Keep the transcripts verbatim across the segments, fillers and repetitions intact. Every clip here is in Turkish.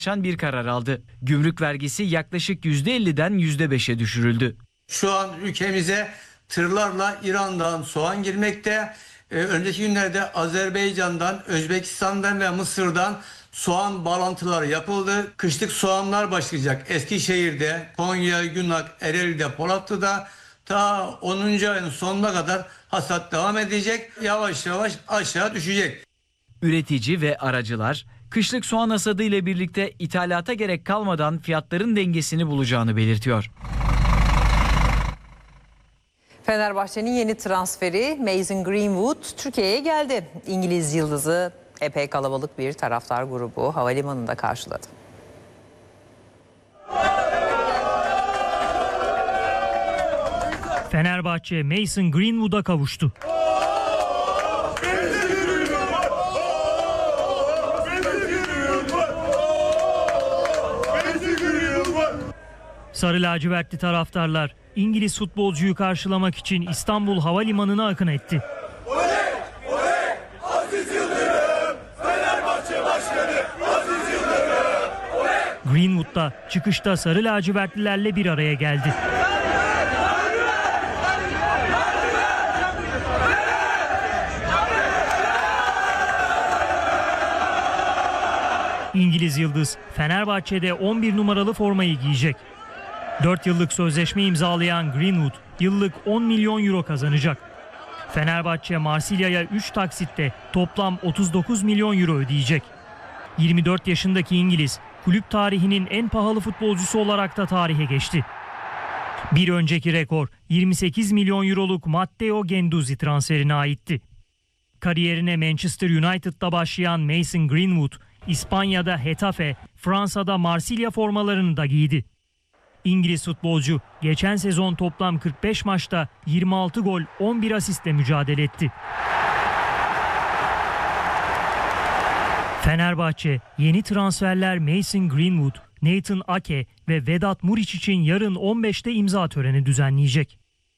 bir karar aldı. Gümrük vergisi yaklaşık yüzde elliden yüzde beşe düşürüldü. Şu an ülkemize tırlarla İran'dan soğan girmekte. Ee, önceki günlerde Azerbaycan'dan, Özbekistan'dan ve Mısır'dan soğan bağlantıları yapıldı. Kışlık soğanlar başlayacak. Eskişehir'de, Konya, Yunak, Ereğli'de, Polatlı'da ta onuncu ayın sonuna kadar hasat devam edecek. Yavaş yavaş aşağı düşecek. Üretici ve aracılar kışlık soğan hasadı ile birlikte ithalata gerek kalmadan fiyatların dengesini bulacağını belirtiyor. Fenerbahçe'nin yeni transferi Mason Greenwood Türkiye'ye geldi. İngiliz yıldızı epey kalabalık bir taraftar grubu havalimanında karşıladı. Fenerbahçe Mason Greenwood'a kavuştu. Sarı lacivertli taraftarlar İngiliz futbolcuyu karşılamak için İstanbul Havalimanı'na akın etti. Oley! Oley! Aziz Yıldırım! Fenerbahçe Başkanı Aziz Yıldırım! Oley! Greenwood da çıkışta sarı lacivertlilerle bir araya geldi. İngiliz yıldız Fenerbahçe'de on bir numaralı formayı giyecek. dört yıllık sözleşme imzalayan Greenwood yıllık on milyon euro kazanacak. Fenerbahçe Marsilya'ya üç taksitte toplam otuz dokuz milyon euro ödeyecek. yirmi dört yaşındaki İngiliz kulüp tarihinin en pahalı futbolcusu olarak da tarihe geçti. Bir önceki rekor yirmi sekiz milyon euroluk Matteo Guendouzi transferine aitti. Kariyerine Manchester United'da başlayan Mason Greenwood, İspanya'da Hetafe, Fransa'da Marsilya formalarını da giydi. İngiliz futbolcu geçen sezon toplam kırk beş maçta yirmi altı gol, on bir asistle mücadele etti. Fenerbahçe yeni transferler Mason Greenwood, Nathan Ake ve Vedat Muriç için yarın on beşte imza töreni düzenleyecek.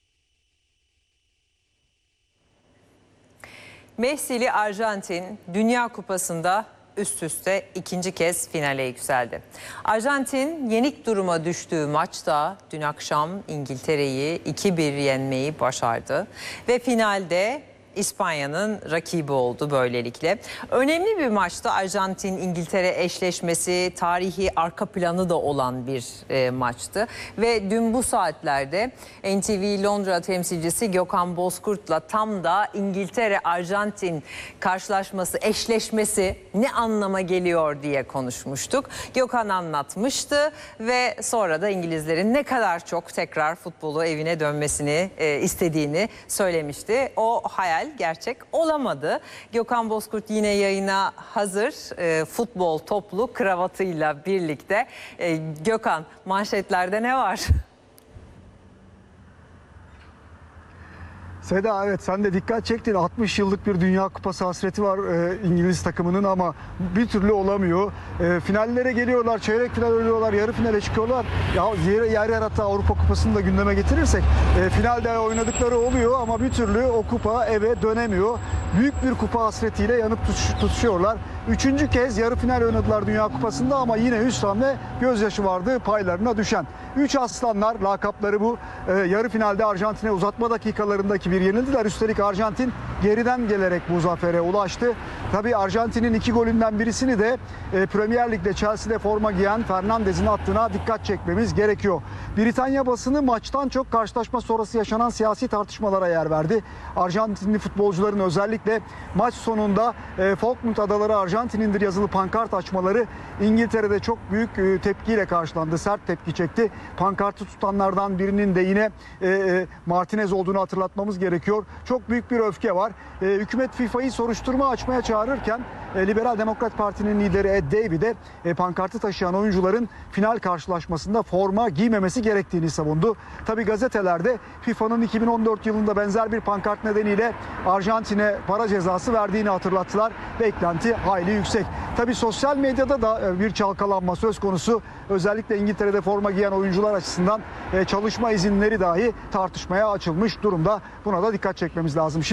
Messi'li Arjantin Dünya Kupası'nda üst üste ikinci kez finale yükseldi. Arjantin yenik duruma düştüğü maçta dün akşam İngiltere'yi iki bir yenmeyi başardı ve finalde İspanya'nın rakibi oldu böylelikle. Önemli bir maçtı. Arjantin-İngiltere eşleşmesi, tarihi arka planı da olan bir e, maçtı. Ve dün bu saatlerde N T V Londra temsilcisi Gökhan Bozkurt'la tam da İngiltere-Arjantin karşılaşması, eşleşmesi ne anlama geliyor diye konuşmuştuk. Gökhan anlatmıştı ve sonra da İngilizlerin ne kadar çok tekrar futbolu evine dönmesini e, istediğini söylemişti. O hayal gerçek olamadı. Gökhan Bozkurt yine yayına hazır. E, futbol toplu kravatıyla birlikte. E, Gökhan, manşetlerde ne var? Seda, evet, sen de dikkat çektin. altmış yıllık bir Dünya Kupası hasreti var e, İngiliz takımının ama bir türlü olamıyor. E, finallere geliyorlar, çeyrek final oynuyorlar, yarı finale çıkıyorlar. Ya yer, yer yer hatta Avrupa Kupası'nı da gündeme getirirsek e, finalde oynadıkları oluyor ama bir türlü o kupa eve dönemiyor. Büyük bir kupa hasretiyle yanıp tutuş, tutuşuyorlar. Üçüncü kez yarı final oynadılar Dünya Kupası'nda ama yine hüsran ve gözyaşı vardı paylarına düşen. Üç aslanlar, lakapları bu. E, yarı finalde Arjantin'e uzatma dakikalarındaki bir yenildiler. Üstelik Arjantin geriden gelerek bu zafere ulaştı. Tabii Arjantin'in iki golünden birisini de e, Premier Lig'de Chelsea'de forma giyen Fernandez'in attığına dikkat çekmemiz gerekiyor. Britanya basını maçtan çok karşılaşma sonrası yaşanan siyasi tartışmalara yer verdi. Arjantinli futbolcuların özellikle maç sonunda e, Falkland Adaları Arjantin'indir yazılı pankart açmaları İngiltere'de çok büyük e, tepkiyle karşılandı. Sert tepki çekti. Pankartı tutanlardan birinin de yine e, e, Martinez olduğunu hatırlatmamız gerekiyor. Çok büyük bir öfke var. E, hükümet FIFA'yı soruşturma açmaya çağırırken e, Liberal Demokrat Parti'nin lideri Ed Davey de e, pankartı taşıyan oyuncuların final karşılaşmasında forma giymemesi gerektiğini savundu. Tabii gazetelerde FIFA'nın iki bin on dört yılında benzer bir pankart nedeniyle Arjantin'e para cezası verdiğini hatırlattılar. Beklenti hayli yüksek. Tabii sosyal medyada da bir çalkalanma söz konusu. Özellikle İngiltere'de forma giyen oyuncular açısından çalışma izinleri dahi tartışmaya açılmış durumda. Buna da dikkat çekmemiz lazım. Şimdi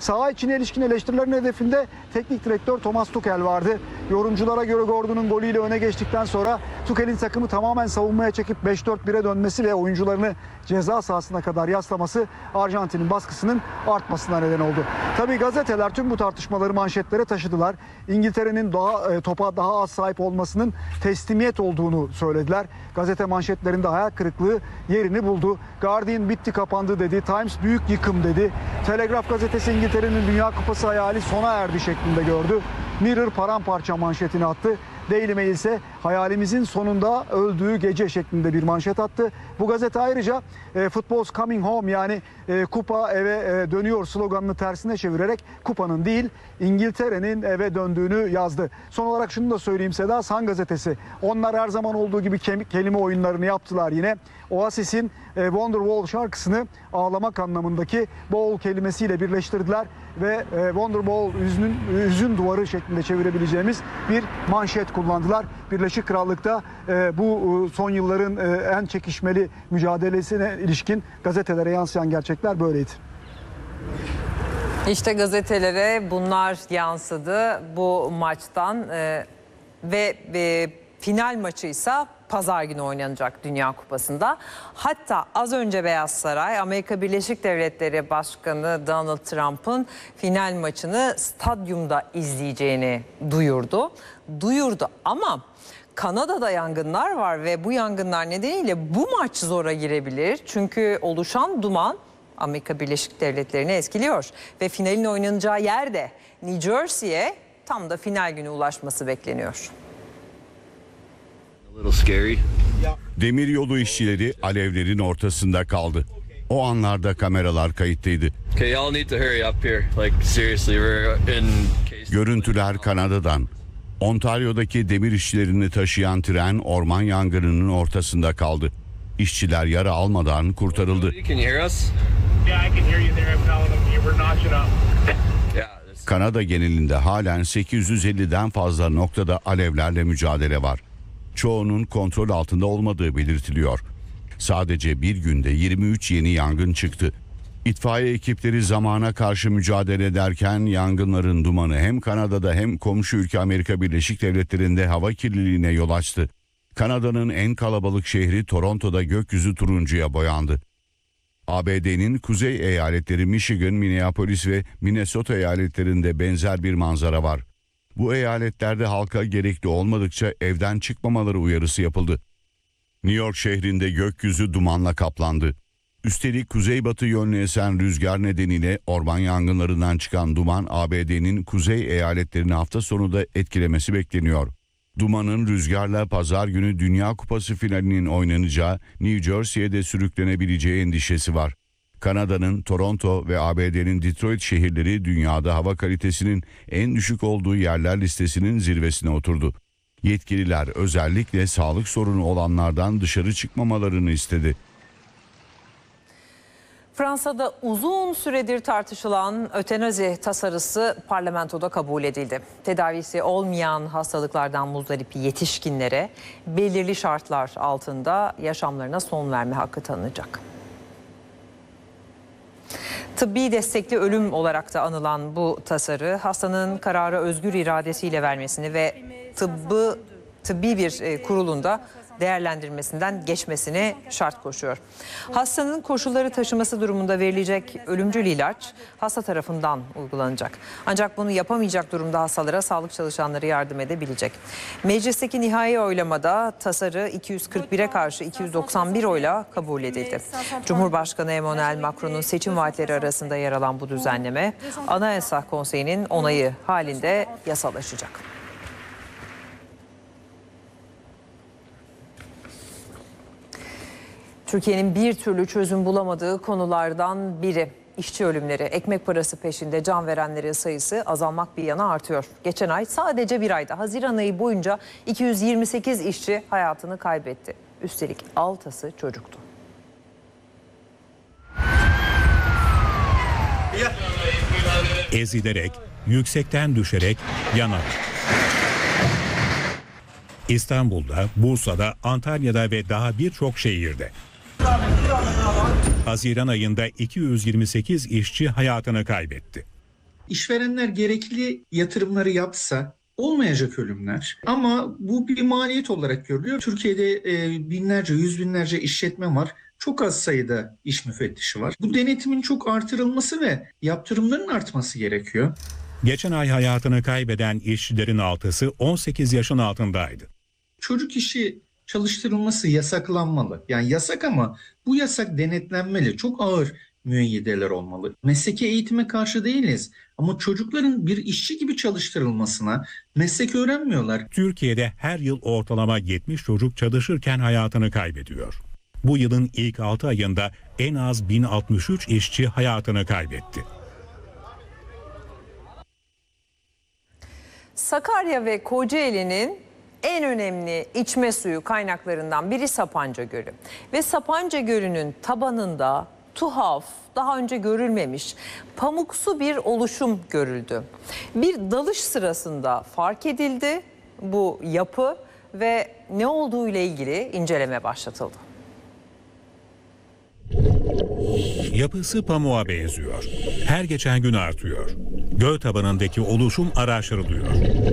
Saha içine ilişkin eleştirilerin hedefinde teknik direktör Thomas Tuchel vardı. Yorumculara göre Gordon'un golüyle öne geçtikten sonra Tuchel'in takımı tamamen savunmaya çekip beş dört bire dönmesi ve oyuncularını ceza sahasına kadar yaslaması Arjantin'in baskısının artmasına neden oldu. Tabii gazeteler tüm bu tartışmaları manşetlere taşıdılar. İngiltere'nin daha e, topa daha az sahip olmasının teslimiyet olduğunu söylediler. Gazete manşetlerinde hayal kırıklığı yerini buldu. Guardian bitti kapandı dedi. Times büyük yıkım dedi. Telegraph gazetesi İngiltere'nin Dünya Kupası hayali sona erdi şeklinde gördü. Mirror paramparça manşetini attı. Daily Mail ise hayalimizin sonunda öldüğü gece şeklinde bir manşet attı. Bu gazete ayrıca e, Football's Coming Home yani e, kupa eve e, dönüyor sloganını tersine çevirerek kupanın değil İngiltere'nin eve döndüğünü yazdı. Son olarak şunu da söyleyeyim Seda, Sun gazetesi. Onlar her zaman olduğu gibi kelime oyunlarını yaptılar yine. Oasis'in e, Wonderwall şarkısını ağlamak anlamındaki bowl kelimesiyle birleştirdiler ve e, Wonderwall hüznün, hüzün duvarı şeklinde çevirebileceğimiz bir manşet kullandılar. Birleşik Krallık'ta e, bu son yılların e, en çekişmeli mücadelesine ilişkin gazetelere yansıyan gerçekler böyleydi. İşte gazetelere bunlar yansıdı bu maçtan e, ve e, final maçıysa pazar günü oynanacak Dünya Kupası'nda. Hatta az önce Beyaz Saray, Amerika Birleşik Devletleri Başkanı Donald Trump'ın final maçını stadyumda izleyeceğini duyurdu. Duyurdu ama Kanada'da yangınlar var ve bu yangınlar nedeniyle bu maç zora girebilir. Çünkü oluşan duman Amerika Birleşik Devletleri'ni etkiliyor ve finalin oynanacağı yerde New Jersey'ye tam da final günü ulaşması bekleniyor. Demiryolu işçileri alevlerin ortasında kaldı. O anlarda kameralar kayıttaydı. Görüntüler Kanada'dan. Ontario'daki demir işçilerini taşıyan tren orman yangınının ortasında kaldı. İşçiler yara almadan kurtarıldı. Kanada genelinde halen sekiz yüz elliden fazla noktada alevlerle mücadele var. Çoğunun kontrol altında olmadığı belirtiliyor. Sadece bir günde yirmi üç yeni yangın çıktı. İtfaiye ekipleri zamana karşı mücadele ederken yangınların dumanı hem Kanada'da hem komşu ülke Amerika Birleşik Devletleri'nde hava kirliliğine yol açtı. Kanada'nın en kalabalık şehri Toronto'da gökyüzü turuncuya boyandı. A B D'nin kuzey eyaletleri Michigan, Minneapolis ve Minnesota eyaletlerinde benzer bir manzara var. Bu eyaletlerde halka gerekli olmadıkça evden çıkmamaları uyarısı yapıldı. New York şehrinde gökyüzü dumanla kaplandı. Üstelik kuzeybatı yönlü esen rüzgar nedeniyle orman yangınlarından çıkan duman A B D'nin kuzey eyaletlerini hafta sonu da etkilemesi bekleniyor. Dumanın rüzgarla pazar günü Dünya Kupası finalinin oynanacağı New Jersey'ye de sürüklenebileceği endişesi var. Kanada'nın Toronto ve A B D'nin Detroit şehirleri dünyada hava kalitesinin en düşük olduğu yerler listesinin zirvesine oturdu. Yetkililer özellikle sağlık sorunu olanlardan dışarı çıkmamalarını istedi. Fransa'da uzun süredir tartışılan ötenazi tasarısı parlamentoda kabul edildi. Tedavisi olmayan hastalıklardan muzdarip yetişkinlere belirli şartlar altında yaşamlarına son verme hakkı tanınacak. Tıbbi destekli ölüm olarak da anılan bu tasarı hastanın kararı özgür iradesiyle vermesini ve tıbbı tıbbi bir kurulunda değerlendirmesinden geçmesini şart koşuyor. Hastanın koşulları taşıması durumunda verilecek ölümcül ilaç hasta tarafından uygulanacak. Ancak bunu yapamayacak durumda hastalara sağlık çalışanları yardım edebilecek. Meclisteki nihai oylamada tasarı iki yüz kırk bire karşı iki yüz doksan bir oyla kabul edildi. Cumhurbaşkanı Emmanuel Macron'un seçim vaatleri arasında yer alan bu düzenleme Anayasa Konseyi'nin onayı halinde yasalaşacak. Türkiye'nin bir türlü çözüm bulamadığı konulardan biri işçi ölümleri. Ekmek parası peşinde can verenlerin sayısı azalmak bir yana artıyor. Geçen ay sadece bir ayda Haziran ayı boyunca iki yüz yirmi sekiz işçi hayatını kaybetti. Üstelik altısı çocuktu. Ezilerek, yüksekten düşerek, yanarak. İstanbul'da, Bursa'da, Antalya'da ve daha birçok şehirde. Haziran ayında iki yüz yirmi sekiz işçi hayatını kaybetti. İşverenler gerekli yatırımları yapsa olmayacak ölümler, ama bu bir maliyet olarak görülüyor. Türkiye'de e, binlerce, yüz binlerce işletme var. Çok az sayıda iş müfettişi var. Bu denetimin çok artırılması ve yaptırımların artması gerekiyor. Geçen ay hayatını kaybeden işçilerin altısı on sekiz yaşın altındaydı. Çocuk işi çalıştırılması yasaklanmalı. Yani yasak, ama bu yasak denetlenmeli. Çok ağır müeyyideler olmalı. Mesleki eğitime karşı değiliz, ama çocukların bir işçi gibi çalıştırılmasına, meslek öğrenmiyorlar. Türkiye'de her yıl ortalama yetmiş çocuk çalışırken hayatını kaybediyor. Bu yılın ilk altı ayında en az bin altmış üç işçi hayatını kaybetti. Sakarya ve Kocaeli'nin en önemli içme suyu kaynaklarından biri Sapanca Gölü. Ve Sapanca Gölü'nün tabanında tuhaf, daha önce görülmemiş pamuksu bir oluşum görüldü. Bir dalış sırasında fark edildi bu yapı ve ne olduğu ile ilgili inceleme başlatıldı. Yapısı pamuğa benziyor. Her geçen gün artıyor. Göl tabanındaki oluşum araştırılıyor.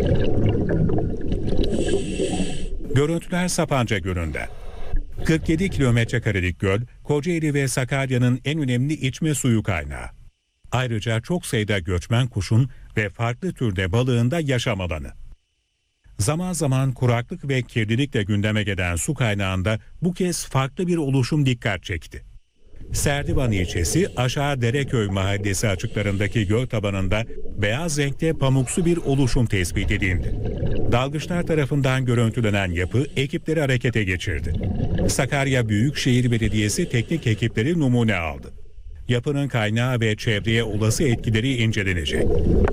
Görüntüler Sapanca Gölü'nde. kırk yedi kilometre karelik göl, Kocaeli ve Sakarya'nın en önemli içme suyu kaynağı. Ayrıca çok sayıda göçmen kuşun ve farklı türde balığın da yaşam alanı. Zaman zaman kuraklık ve kirlilikle gündeme gelen su kaynağında bu kez farklı bir oluşum dikkat çekti. Serdivan ilçesi Aşağı Dereköy mahallesi açıklarındaki göl tabanında beyaz renkte pamuksu bir oluşum tespit edildi. Dalgıçlar tarafından görüntülenen yapı ekipleri harekete geçirdi. Sakarya Büyükşehir Belediyesi teknik ekipleri numune aldı. Yapının kaynağı ve çevreye olası etkileri incelenecek.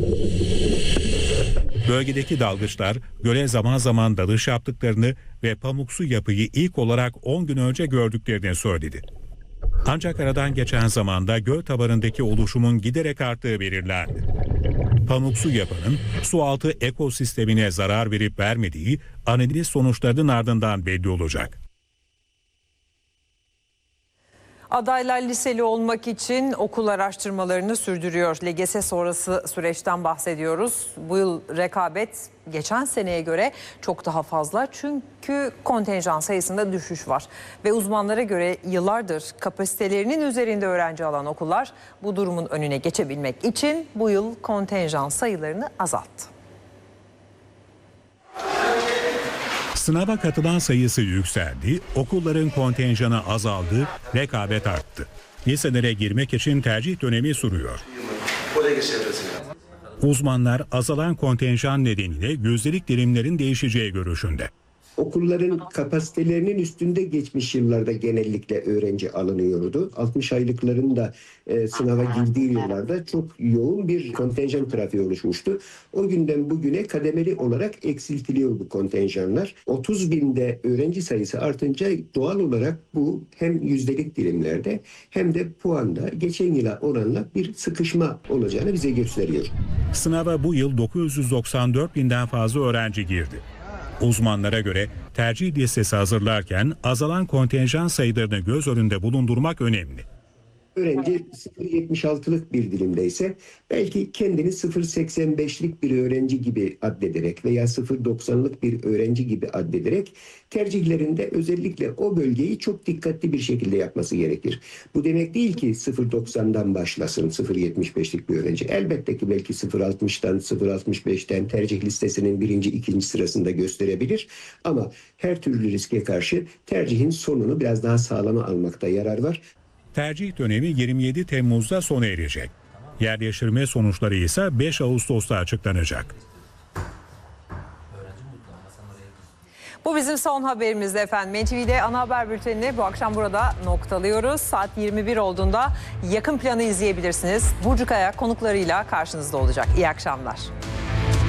Bölgedeki dalgıçlar göle zaman zaman dalış yaptıklarını ve pamuksu yapıyı ilk olarak on gün önce gördüklerini söyledi. Ancak aradan geçen zamanda göl tabanındaki oluşumun giderek arttığı belirlendi. Pamuksu yapının sualtı ekosistemine zarar verip vermediği analiz sonuçlarının ardından belli olacak. Adaylar liseli olmak için okul araştırmalarını sürdürüyor. L G S sonrası süreçten bahsediyoruz. Bu yıl rekabet geçen seneye göre çok daha fazla. Çünkü kontenjan sayısında düşüş var. Ve uzmanlara göre yıllardır kapasitelerinin üzerinde öğrenci alan okullar bu durumun önüne geçebilmek için bu yıl kontenjan sayılarını azalttı. Sınava katılan sayısı yükseldi, okulların kontenjanı azaldı, rekabet arttı. Liselere girmek için tercih dönemi sürüyor. Uzmanlar azalan kontenjan nedeniyle yüzdelik dilimlerin değişeceği görüşünde. Okulların kapasitelerinin üstünde geçmiş yıllarda genellikle öğrenci alınıyordu. altmış aylıkların da e, sınava girdiği yıllarda çok yoğun bir kontenjan trafiği oluşmuştu. O günden bugüne kademeli olarak eksiltiliyor bu kontenjanlar. otuz binde öğrenci sayısı artınca doğal olarak bu hem yüzdelik dilimlerde hem de puanda geçen yıla oranla bir sıkışma olacağını bize gösteriyor. Sınava bu yıl dokuz yüz doksan dört binden fazla öğrenci girdi. Uzmanlara göre tercih listesi hazırlarken azalan kontenjan sayılarını göz önünde bulundurmak önemli. Öğrenci sıfır virgül yetmiş altılık bir dilimdeyse belki kendini sıfır virgül seksen beşlik bir öğrenci gibi addederek veya sıfır virgül doksanlık bir öğrenci gibi addederek tercihlerinde özellikle o bölgeyi çok dikkatli bir şekilde yapması gerekir. Bu demek değil ki sıfır virgül doksandan başlasın sıfır virgül yetmiş beşlik bir öğrenci. Elbette ki belki sıfır virgül altmıştan sıfır virgül altmış beşten tercih listesinin birinci, ikinci sırasında gösterebilir. Ama her türlü riske karşı tercihin sonunu biraz daha sağlama almakta yarar var. Tercih dönemi yirmi yedi Temmuz'da sona erecek. Yerleştirme sonuçları ise beş Ağustos'ta açıklanacak. Bu bizim son haberimizdi efendim. N T V'de ana haber bültenini bu akşam burada noktalıyoruz. Saat yirmi bir olduğunda yakın planı izleyebilirsiniz. Burcu Kaya konuklarıyla karşınızda olacak. İyi akşamlar.